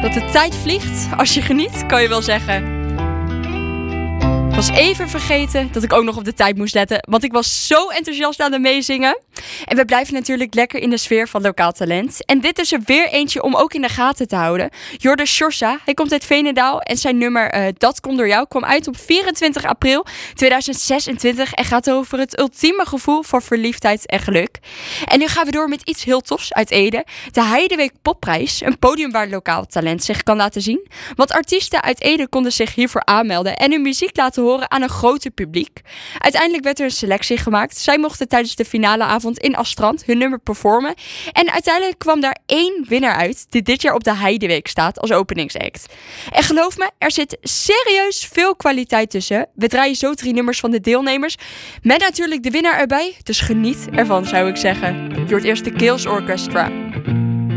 dat de tijd vliegt als je geniet, kan je wel zeggen. Ik was even vergeten dat ik ook nog op de tijd moest letten, want ik was zo enthousiast aan het meezingen. En we blijven natuurlijk lekker in de sfeer van lokaal talent. En dit is er weer eentje om ook in de gaten te houden. Jorde Sjorsa, hij komt uit Veenendaal en zijn nummer Dat Komt Door Jou kwam uit op 24 april 2026 en gaat over het ultieme gevoel voor verliefdheid en geluk. En nu gaan we door met iets heel tofs uit Ede. De Heideweek Popprijs, een podium waar lokaal talent zich kan laten zien. Want artiesten uit Ede konden zich hiervoor aanmelden en hun muziek laten horen aan een groter publiek. Uiteindelijk werd er een selectie gemaakt. Zij mochten tijdens de finale avond in Astrand hun nummer performen. En uiteindelijk kwam daar 1 winnaar uit die dit jaar op de Heideweek staat als openingsact. En geloof me, er zit serieus veel kwaliteit tussen. We draaien zo 3 nummers van de deelnemers. Met natuurlijk de winnaar erbij. Dus geniet ervan, zou ik zeggen. Je hoort eerst de Kills Orchestra.